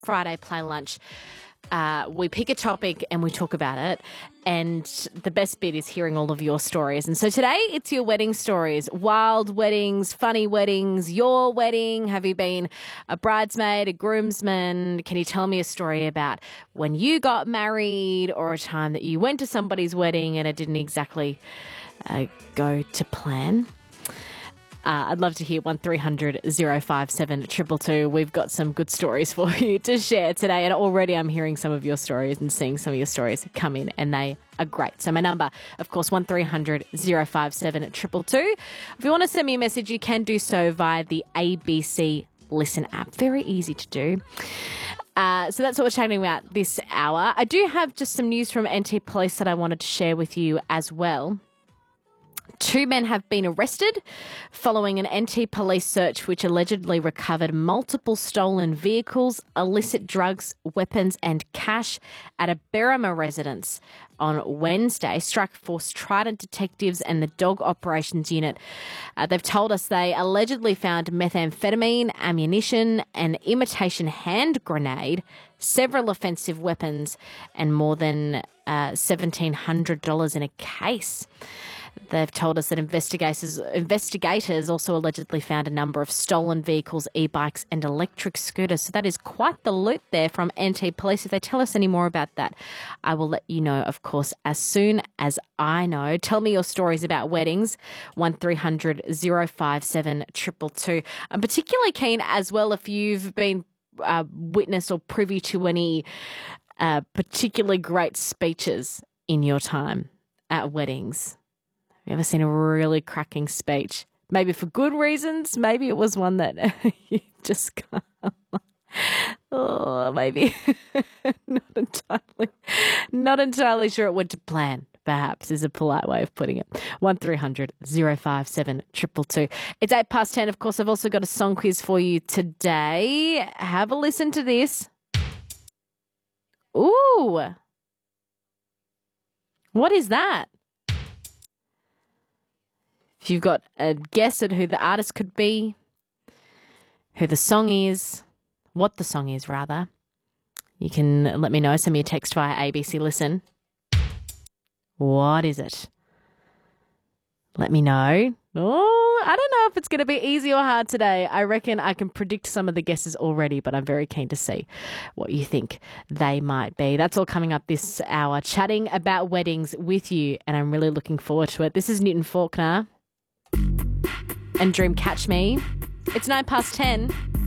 Friday Play Lunch, we pick a topic and we talk about it. And the best bit is hearing all of your stories. And so today it's your wedding stories, wild weddings, funny weddings, your wedding. Have you been a bridesmaid, a groomsman? Can you tell me a story about when you got married or a time that you went to somebody's wedding and it didn't exactly go to plan? I'd love to hear 1300 057 222. We've got some good stories for you to share today. And already I'm hearing some of your stories and seeing some of your stories come in, and they are great. So my number, of course, 1300 057 222. If you want to send me a message, you can do so via the ABC Listen app. Very easy to do. So that's what we're chatting about this hour. I do have just some news from NT Police that I wanted to share with you as well. 2 men have been arrested following an NT Police search which allegedly recovered multiple stolen vehicles, illicit drugs, weapons and cash at a Berrima residence on Wednesday. Strikeforce Trident detectives and the Dog Operations Unit, they've told us they allegedly found methamphetamine, ammunition, an imitation hand grenade, several offensive weapons and more than $1,700 in a case. They've told us that investigators also allegedly found a number of stolen vehicles, e-bikes and electric scooters. So that is quite the loot there from NT Police. If they tell us any more about that, I will let you know, of course, as soon as I know. Tell me your stories about weddings, 1300 057 222. I'm particularly keen as well if you've been witness or privy to any particularly great speeches in your time at weddings. Have you ever seen a really cracking speech? Maybe for good reasons. Maybe it was one that you just can't. Oh, maybe not entirely sure it went to plan, perhaps, is a polite way of putting it. 1300 057 222. It's 10:08. Of course, I've also got a song quiz for you today. Have a listen to this. Ooh. What is that? If you've got a guess at who the artist could be, who the song is, what the song is, rather, you can let me know. Send me a text via ABC Listen. What is it? Let me know. Oh, I don't know if it's going to be easy or hard today. I reckon I can predict some of the guesses already, but I'm very keen to see what you think they might be. That's all coming up this hour, chatting about weddings with you, and I'm really looking forward to it. This is Newton Faulkner and Dream Catch Me. It's 10:09.